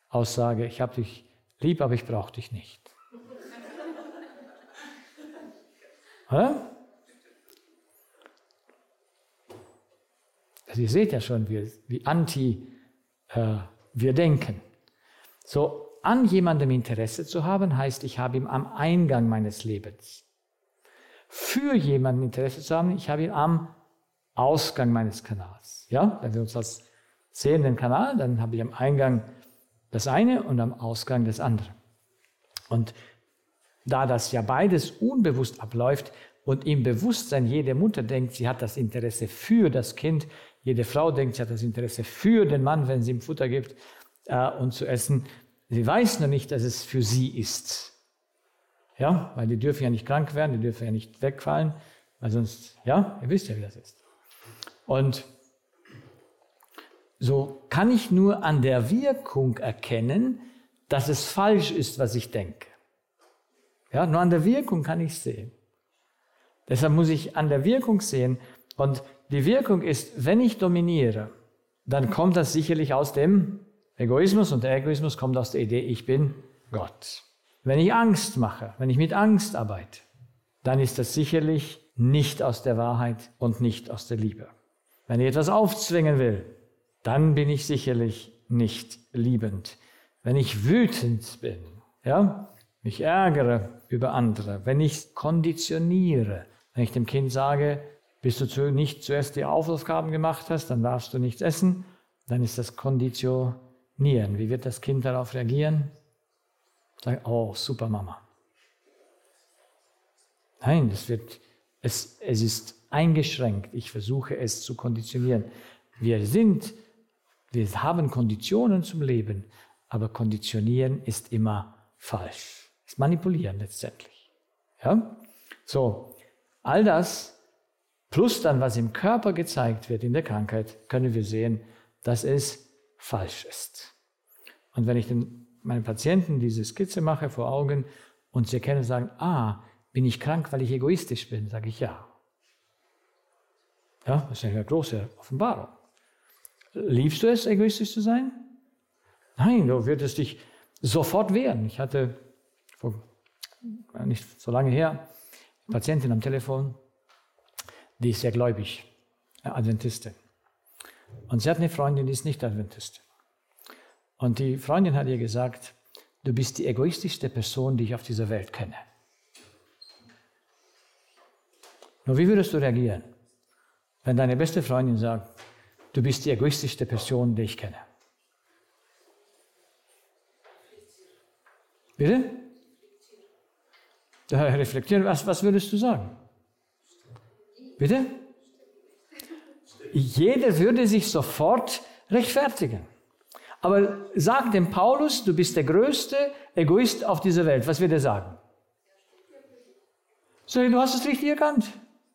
Aussage, ich habe dich lieb, aber ich brauche dich nicht. Oder? Also ihr seht ja schon, wie anti wir denken. So, an jemandem Interesse zu haben, heißt, ich habe ihn am Eingang meines Lebens. Für jemanden Interesse zu haben, ich habe ihn am Ausgang meines Kanals. Ja, wenn wir uns das sehen, den Kanal, dann habe ich am Eingang das eine und am Ausgang das andere. Und da das ja beides unbewusst abläuft und im Bewusstsein jede Mutter denkt, sie hat das Interesse für das Kind, jede Frau denkt, sie hat das Interesse für den Mann, wenn sie ihm Futter gibt und zu essen. Sie weiß nur nicht, dass es für sie ist. Ja, weil die dürfen ja nicht krank werden, die dürfen ja nicht wegfallen, weil sonst, ja, ihr wisst ja, wie das ist. Und so kann ich nur an der Wirkung erkennen, dass es falsch ist, was ich denke. Ja, nur an der Wirkung kann ich sehen. Deshalb muss ich an der Wirkung sehen. Und die Wirkung ist, wenn ich dominiere, dann kommt das sicherlich aus dem Egoismus. Und der Egoismus kommt aus der Idee, ich bin Gott. Wenn ich Angst mache, wenn ich mit Angst arbeite, dann ist das sicherlich nicht aus der Wahrheit und nicht aus der Liebe. Wenn ich etwas aufzwingen will, dann bin ich sicherlich nicht liebend. Wenn ich wütend bin, ja, mich ärgere über andere, wenn ich konditioniere, wenn ich dem Kind sage, bis du nicht zuerst die Hausaufgaben gemacht hast, dann darfst du nichts essen, dann ist das Konditionieren. Wie wird das Kind darauf reagieren? Sagen, oh, super Mama. Nein, es ist eingeschränkt. Ich versuche es zu konditionieren. Wir haben Konditionen zum Leben, aber Konditionieren ist immer falsch. Ist manipulieren letztendlich. Ja? So, all das, plus dann, was im Körper gezeigt wird in der Krankheit, können wir sehen, dass es falsch ist. Und wenn ich meinen Patienten diese Skizze mache vor Augen und sie erkennen und sagen, bin ich krank, weil ich egoistisch bin, sage ich ja. Ja, das ist eine große Offenbarung. Liebst du es, egoistisch zu sein? Nein, du würdest dich sofort wehren. Ich hatte nicht so lange her eine Patientin am Telefon, die ist sehr gläubig, Adventistin. Und sie hat eine Freundin, die ist nicht Adventistin. Und die Freundin hat ihr gesagt, du bist die egoistischste Person, die ich auf dieser Welt kenne. Nur wie würdest du reagieren, wenn deine beste Freundin sagt, du bist die egoistischste Person, die ich kenne? Bitte? Reflektieren, was würdest du sagen? Bitte? Jeder würde sich sofort rechtfertigen. Aber sag dem Paulus, du bist der größte Egoist auf dieser Welt. Was wird er sagen? So, du hast es richtig erkannt.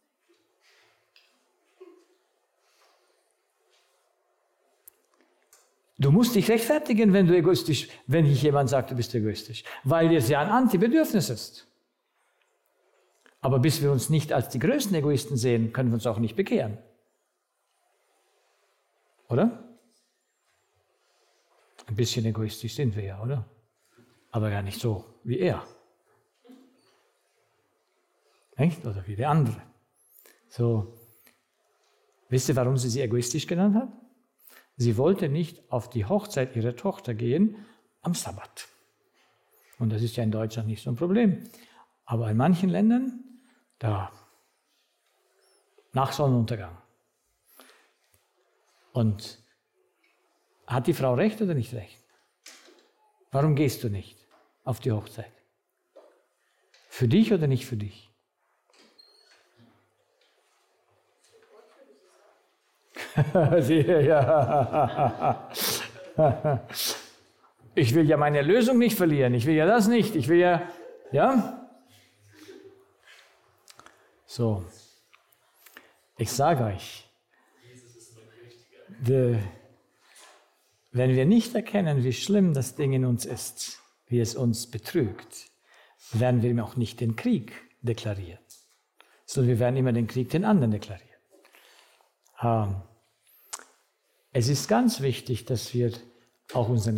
Du musst dich rechtfertigen, wenn dich jemand sagt, du bist egoistisch, weil es ja ein Antibedürfnis ist. Aber bis wir uns nicht als die größten Egoisten sehen, können wir uns auch nicht bekehren. Oder? Ein bisschen egoistisch sind wir ja, oder? Aber ja nicht so wie er. Nicht? Oder wie der andere. So. Wisst ihr, warum sie egoistisch genannt hat? Sie wollte nicht auf die Hochzeit ihrer Tochter gehen am Sabbat. Und das ist ja in Deutschland nicht so ein Problem. Aber in manchen Ländern, da nach Sonnenuntergang. Und hat die Frau recht oder nicht recht? Warum gehst du nicht auf die Hochzeit? Für dich oder nicht für dich? Ich will ja meine Lösung nicht verlieren. Ich will ja das nicht. Ich will ja? So. Ich sage euch, wenn wir nicht erkennen, wie schlimm das Ding in uns ist, wie es uns betrügt, werden wir auch nicht den Krieg deklarieren, sondern wir werden immer den Krieg den anderen deklarieren. Es ist ganz wichtig, dass wir auch unseren